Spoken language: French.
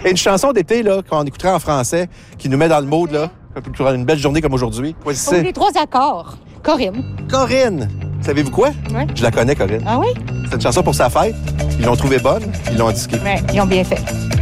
Et une chanson d'été, là, qu'on écouterait en français, qui nous met dans le mood, là, pour une belle journée comme aujourd'hui. Choisissez. Les 3 accords. Corinne. Corinne! Savez-vous quoi? Oui. Je la connais, Corinne. Ah oui? C'est une chanson pour sa fête. Ils l'ont trouvée bonne, ils l'ont disquée. Oui, ils ont bien fait.